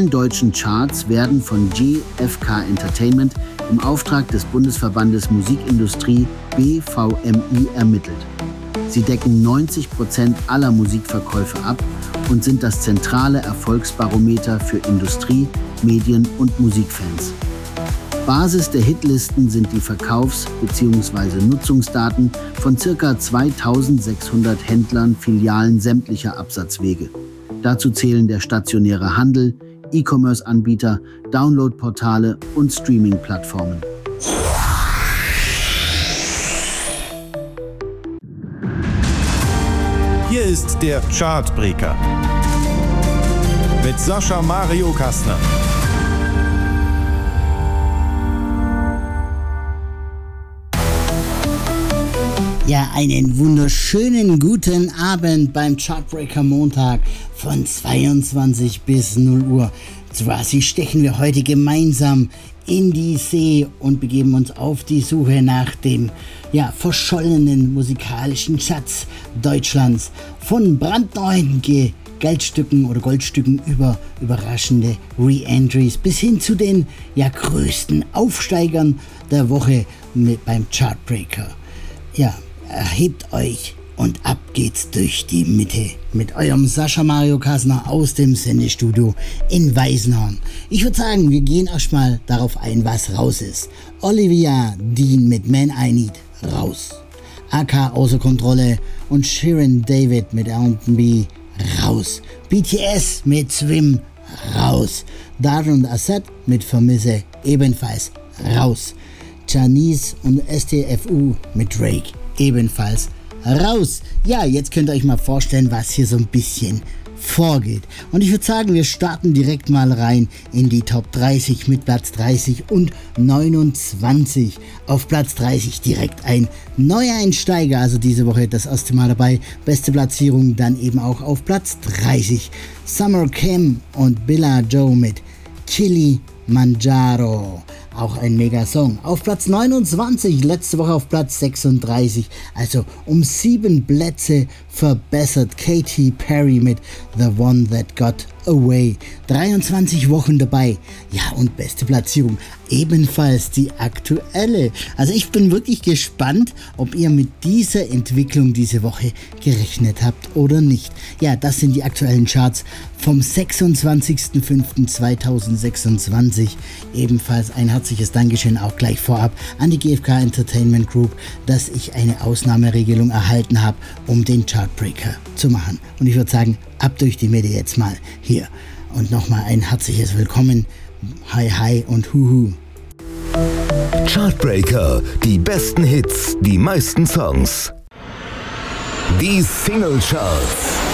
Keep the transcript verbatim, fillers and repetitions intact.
neun deutschen Charts werden von G F K Entertainment im Auftrag des Bundesverbandes Musikindustrie B V M I ermittelt. Sie decken neunzig Prozent aller Musikverkäufe ab und sind das zentrale Erfolgsbarometer für Industrie, Medien und Musikfans. Basis der Hitlisten sind die Verkaufs- bzw. Nutzungsdaten von ca. zweitausendsechshundert Händlern, Filialen sämtlicher Absatzwege. Dazu zählen der stationäre Handel, E-Commerce-Anbieter, Download-Portale und Streaming-Plattformen. Hier ist der Chartbreaker mit Sascha Mario Kastner. Ja, einen wunderschönen guten Abend beim Chartbreaker Montag von zweiundzwanzig bis null Uhr. Quasi stechen wir heute gemeinsam in die See und begeben uns auf die Suche nach dem ja, verschollenen musikalischen Schatz Deutschlands. Von brandneuen Geldstücken oder Goldstücken über überraschende Re-Entries bis hin zu den ja, größten Aufsteigern der Woche mit beim Chartbreaker. Ja, erhebt euch und ab geht's durch die Mitte mit eurem Sascha Mario Kastner aus dem Sendestudio in Weißenhorn. Ich würde sagen, wir gehen erstmal darauf ein, was raus ist. Olivia Dean mit Man I Need, raus. A K außer Kontrolle und Shirin David mit R and B, raus. B T S mit Swim, raus. Dar und Assad mit Vermisse, ebenfalls raus. Janice und S T F U mit Drake, ebenfalls raus. Ja, jetzt könnt ihr euch mal vorstellen, was hier so ein bisschen vorgeht. Und ich würde sagen, wir starten direkt mal rein in die Top dreißig mit Platz dreißig und neunundzwanzig. Auf Platz dreißig direkt ein Neueinsteiger, also diese Woche das erste Mal dabei. Beste Platzierung dann eben auch auf Platz dreißig. Summer Cam und Billa Joe mit Kilimanjaro. Auch ein Mega-Song. Auf Platz neunundzwanzig, letzte Woche auf Platz sechsunddreißig, also um sieben Plätze verbessert. Katy Perry mit The One That Got Away. dreiundzwanzig Wochen dabei. Ja, und beste Platzierung ebenfalls die aktuelle. Also ich bin wirklich gespannt, ob ihr mit dieser Entwicklung diese Woche gerechnet habt oder nicht. Ja, das sind die aktuellen Charts vom sechsundzwanzigsten fünften zweitausendsechsundzwanzig. Ebenfalls ein herzliches Dankeschön auch gleich vorab an die G F K Entertainment Group, dass ich eine Ausnahmeregelung erhalten habe, um den Chartbreaker zu machen. Und ich würde sagen, ab durch die Mitte jetzt mal hier. Und nochmal ein herzliches Willkommen. Hi, hi und huhu. Chartbreaker, die besten Hits, die meisten Songs. Die Single Charts.